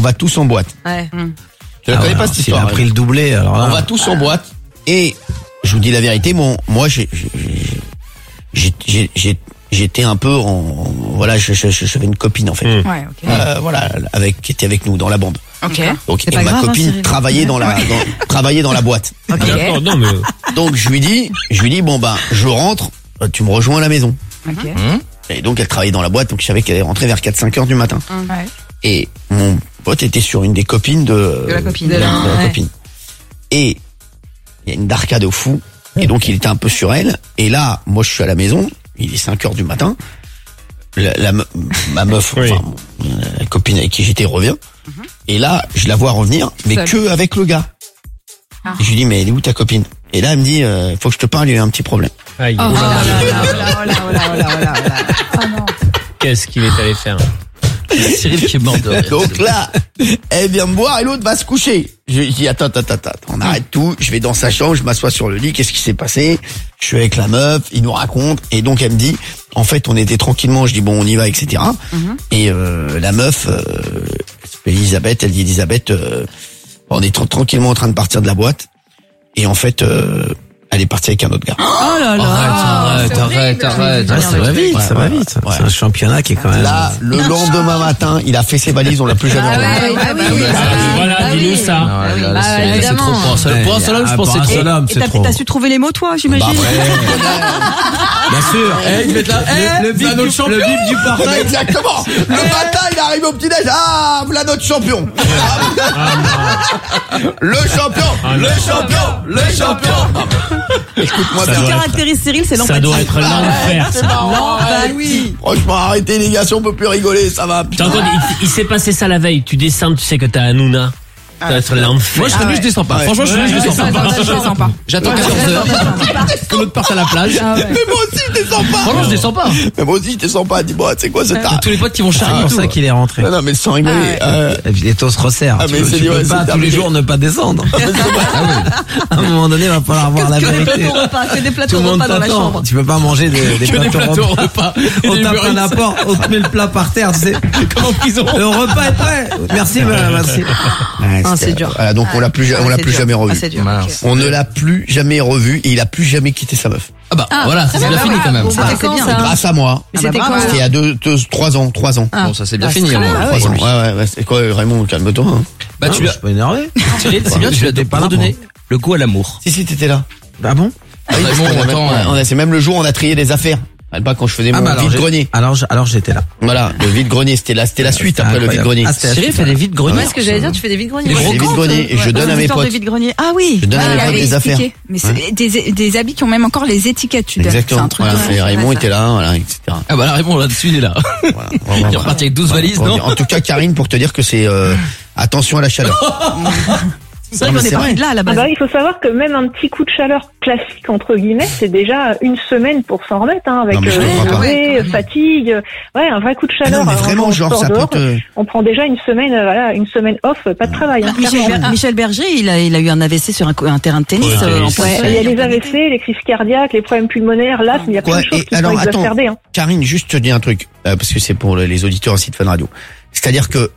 va tous en boîte. Ouais. Tu la connais pas cette Il histoire? a pris le doublé, alors là. On va tous en boîte et je vous dis la vérité, moi j'étais un peu voilà, j'avais une copine en fait. Ouais, ok. Voilà, qui était avec nous dans la bande. Ok. Donc C'est et pas ma grave, copine Cyril. travaillait dans la boîte. Ok. D'accord, non, mais. Donc je lui dis bon je rentre, tu me rejoins à la maison. Ok. Et donc elle travaillait dans la boîte, donc je savais qu'elle allait rentrer vers 4-5 heures du matin. Ouais. Et mon pote était sur une des copines de la copine. de la Ouais. copine. Et il y a une darka de fou. Et donc il était un peu sur elle. Et là, moi je suis à la maison, il est 5 heures du matin. Ma meuf, Oui. enfin, la copine avec qui j'étais revient. Et là, je la vois revenir, mais Seule. que avec le gars. Et je lui dis, mais elle est où ta copine? Et là, elle me dit, faut que je te parle, il y a eu un petit problème. Aïe. Oh là là. Oh non. Qu'est-ce qu'il est allé faire? Cyril qui est mort de rire. Donc là, elle vient me voir et l'autre va se coucher. Je dis attends, on arrête tout, je vais dans sa chambre, je m'assois sur le lit, qu'est-ce qui s'est passé? Je suis avec la meuf, il nous raconte et donc elle me dit, en fait on était tranquillement, je dis bon on y va, etc. Et la meuf, Elisabeth, elle dit Elisabeth, on est tranquillement en train de partir de la boîte et en fait elle est partie avec un autre gars. Oh là là. Arrête. Ouais, Ça va vite, ça va vite. Ouais. C'est un championnat qui est quand même. Là, le lendemain matin, il a fait ses valises, on l'a plus jamais revu. Voilà, dis-nous ça. Ah oui. Là, c'est évidemment. trop pour un seul homme, je pensais un trop. seul homme, Et c'est trop. t'as su trouver les mots, toi, j'imagine? Bien sûr. Ils mettent le bip du portail. Exactement. Le matin, il arrive au petit-déj. Ah, voilà notre champion. Le champion. Écoute-moi Ça bien. Ce qui doit caractérise Cyril, c'est Ça l'empathie. doit être l'enfer, C'est ça. marrant. L'empathie. Franchement, arrêtez les gars, si on peut plus rigoler, ça va. T'as encore dit, il s'est passé ça la veille. Tu descends, tu sais que t'as Hanouna. Ça doit être l'enfer. Moi, je descends pas. Franchement, je descends pas. J'attends 14h. Que l'autre parte à la plage. Mais moi aussi, je descends pas. Franchement, je descends pas. Mais moi aussi, je descends pas. Dis-moi, c'est quoi ce tas? Tous les potes qui vont charrier. C'est pour ça qu'il est rentré. Non, mais sans rigoler. Et puis les taux se resserrent. Ah, Tu mais peux c'est tu dit, peux ouais, pas c'est tous les terminé. jours ne pas descendre. À un moment donné, il va falloir voir la vérité. Que des Tout plateaux le monde repas dans la t'attend. chambre. Tu peux pas manger des plateaux repas. On tape un apport, on te met le plat par terre, tu sais. Comme en prison. Le repas est prêt. Merci, madame, merci. Ah, c'est dur. Voilà, donc on l'a plus jamais revu. Ah, c'est dur. Mince. Ok. On ne l'a plus jamais revu et il a plus jamais quitté sa meuf. Ah bah, voilà, c'est bien fini quand même. Bon, bah, c'est bien, ça. Grâce à moi. Mais c'était quand? C'était il y a 3 ans. Bon, ça c'est bien Ah, fini. c'est très bien. alors. Ah ouais. 3 ans. Ouais, c'est quoi, Raymond, calme-toi. Hein. Bah, tu je l'as. suis pas énervé. Cyril, c'est bien, tu l'as pas redonné le goût à l'amour. Si, t'étais là. Ah bon? Ah oui, Raymond, parce qu'on a- attends, c'est même le jour où on a trié des affaires. Pas quand je faisais mon vide-grenier. Alors j'étais là. Voilà, le vide-grenier, c'était la suite après le incroyable. vide-grenier. Ah, c'était la Cyril suite. fait des vides greniers. Ouais, ce que j'allais dire, tu fais des vides-greniers. Je fais des vide-greniers et je donne à mes potes. de vide-grenier. Ah oui. Je donne à mes potes des affaires. Mais c'est des habits qui ont même encore les étiquettes, tu dis. C'est Exactement. un truc Voilà, de et fou. Raymond Ouais, était là, voilà, etc. Ah bah là, Raymond, là-dessus, il est là. Voilà. Il est reparti avec 12 valises, Pour non? dire- En tout cas, Karine, pour te dire que c'est attention à la chaleur. C'est vrai Non, qu'on mais est c'est parti vrai. de là à la Ah base. bah, il faut savoir que même un petit coup de chaleur classique, entre guillemets, c'est déjà une semaine pour s'en remettre, hein, avec Non, mais je comprends pas. nausées, fatigue. Ouais, un vrai coup de Ah chaleur. non, mais vraiment, on genre, sort ça peut dehors, te... on prend déjà une semaine, voilà, une semaine off, pas de travail. Hein, clairement. Michel Berger, il a eu un AVC sur un terrain de tennis. Ouais, en tennis. plein Il y a soleil, les en plein AVC, été. les crises cardiaques, les problèmes pulmonaires, l'asthme, il y a plein Ouais, de choses et qui alors, sont attends. exacerbées. Hein. Karine, juste te dis un truc, parce que c'est pour les auditeurs aussi de Fun Radio. C'est-à-dire que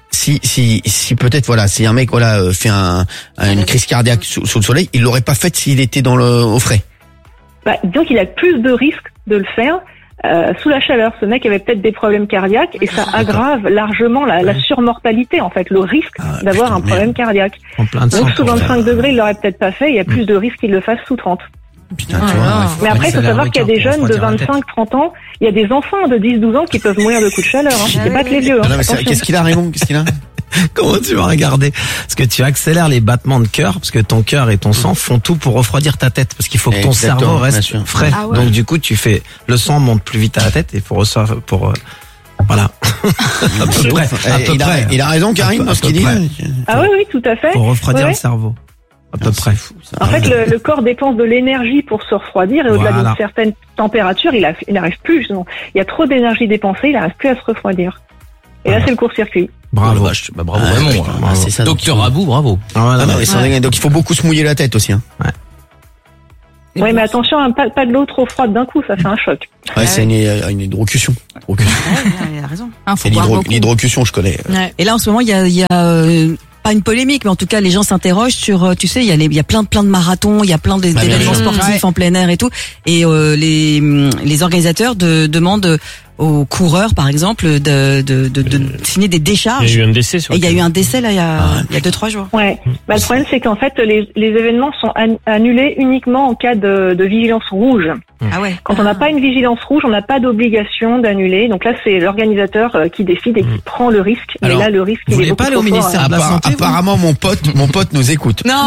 si peut-être voilà, si un mec voilà fait une crise cardiaque sous le soleil, il l'aurait pas fait s'il était au frais. Bah, disons qu'il a plus de risques de le faire sous la chaleur. Ce mec avait peut-être des problèmes cardiaques et ça aggrave largement la surmortalité, en fait, le risque d'avoir putain, un problème cardiaque. En plein de sang. Donc sous 25 degrés, il l'aurait peut-être pas fait. Il y a plus de risques qu'il le fasse sous 30. Putain, tu vois. Mais après, il faut savoir qu'il y a des jeunes de 25-30 ans, il y a des enfants de 10-12 ans qui peuvent mourir de coups de chaleur. Hein. C'est pas que les vieux. Ah non, Hein. mais Attention. qu'est-ce qu'il a, Raymond? Qu'est-ce qu'il a? Comment tu vas regarder? Parce que tu accélères les battements de cœur, parce que ton cœur et ton sang font tout pour refroidir ta tête, parce qu'il faut que ton Exactement, cerveau bien reste sûr. frais. Ah ouais. Donc du coup, le sang monte plus vite à la tête et pour voilà. à peu près. À peu près. Il a raison, Karine, À dans ce peu qu'il dit. près. Ah oui, oui, tout à fait. Pour refroidir Ouais, le cerveau. À peu près. En fait, le corps dépense de l'énergie pour se refroidir et au-delà Voilà. d'une certaine température, il n'arrive plus. Justement. Il y a trop d'énergie dépensée, il n'arrive plus à se refroidir. Et là, c'est le court-circuit. Bravo. Bravo Ah, Raymond. putain, Bravo. c'est ça, Docteur donc. Abou, bravo. Ah, voilà. Ah non, mais sans déconner. Donc il faut beaucoup se mouiller la tête aussi. Hein. Ouais, mais attention, hein, pas de l'eau trop froide d'un coup, ça fait un choc. Ouais, c'est une hydrocution. Il a raison. C'est l'hydrocution, je connais. Ouais. Et là, en ce moment, il y a pas une polémique, mais en tout cas, les gens s'interrogent sur, tu sais, il y a plein de marathons, il y a plein d'événements sportifs en plein air et tout. Et les organisateurs demandent aux coureurs, par exemple, de signer des décharges. Il y a eu un décès sur. Et il y a eu un décès là, il y a 2-3 jours. Ouais. Bah, le problème, c'est qu'en fait, les événements sont annulés uniquement en cas de vigilance rouge. Ah ouais. Quand on n'a pas une vigilance rouge, on n'a pas d'obligation d'annuler. Donc là, c'est l'organisateur qui décide et qui prend le risque. Alors, mais là, le risque, vous il est voulez beaucoup pas aller au trop fort. ministère de la Santé, Apparemment, mon pote nous écoute. Non.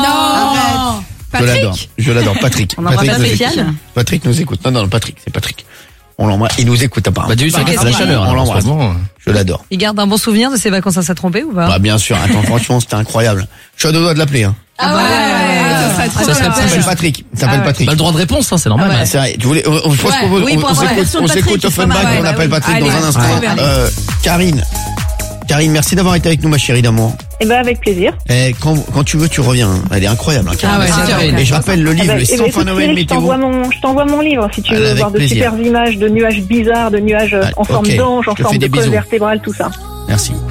Je l'adore, Patrick. On embrasse Patrick nous Patrick. écoute. Patrick nous écoute. Non, Patrick, c'est Patrick. On l'embrasse. Il nous écoute apparemment. Bah, tu sais, qu'est-ce la qu'il chaleur. On alors, en l'embrasse. ce moment. Je l'adore. Il garde un bon souvenir de ses vacances à Saint-Tropez ou pas? Bah, bien sûr. Attends, franchement, c'était incroyable. Je suis à deux doigts de l'appeler, hein. Ah ouais, Ça serait Il s'appelle Patrick. Il s'appelle Patrick. Bah, le droit de réponse, hein, c'est normal. Ah, c'est vrai. Tu voulais, on s'écoute Offenbach, on appelle Patrick dans un instant. Karine, merci d'avoir été avec nous, ma chérie d'amour. Eh ben, avec plaisir. Et quand tu veux, tu reviens. Elle est incroyable, hein, Karine. Ah ouais, c'est Karine. Et je rappelle le livre, les 100 écoute, phénomènes Cyril, météo. je t'envoie mon livre si tu veux Avec voir de plaisir. superbes images de nuages bizarres, de nuages en forme ok. d'ange, en Je te forme fais de des col bisous. vertébrale, tout ça. Merci.